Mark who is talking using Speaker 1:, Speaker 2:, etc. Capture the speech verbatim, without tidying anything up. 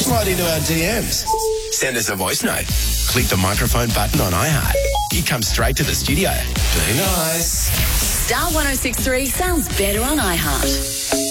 Speaker 1: Slide into our D Ms. Send us a voice note. Click the microphone button on iHeart. You come straight to the studio. Be nice.
Speaker 2: Star one oh six three sounds better on iHeart.